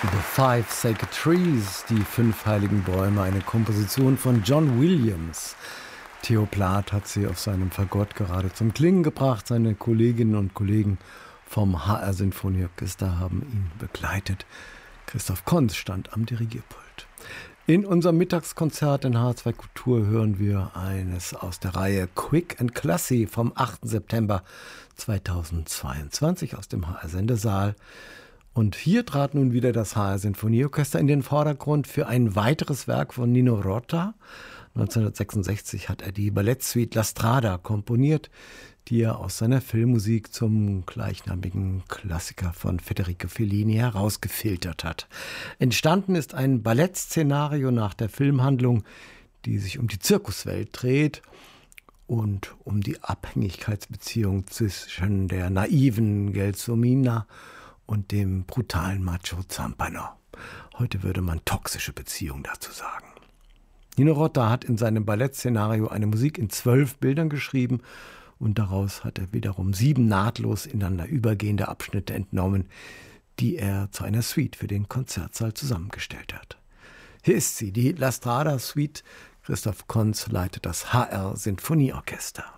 The Five Sacred Trees, die 5 heiligen Bäume, eine Komposition von John Williams. Theo Plath hat sie auf seinem Fagott gerade zum Klingen gebracht. Seine Kolleginnen und Kollegen vom HR Sinfonieorchester haben ihn begleitet. Christoph Konz stand am Dirigierpult. In unserem Mittagskonzert in H2 Kultur hören wir eines aus der Reihe Quick and Classy vom 8. September 2022 aus dem HR-Sendesaal. Und hier trat nun wieder das HR Sinfonieorchester in den Vordergrund für ein weiteres Werk von Nino Rota. 1966 hat er die Ballettsuite La Strada komponiert, die er aus seiner Filmmusik zum gleichnamigen Klassiker von Federico Fellini herausgefiltert hat. Entstanden ist ein Ballettszenario nach der Filmhandlung, die sich um die Zirkuswelt dreht und um die Abhängigkeitsbeziehung zwischen der naiven Gelsomina und dem brutalen Macho Zampano. Heute würde man toxische Beziehung dazu sagen. Nino Rota hat in seinem Ballettszenario eine Musik in 12 Bildern geschrieben und daraus hat er wiederum 7 nahtlos ineinander übergehende Abschnitte entnommen, die er zu einer Suite für den Konzertsaal zusammengestellt hat. Hier ist sie, die La Strada Suite. Christoph Konz leitet das HR Sinfonieorchester.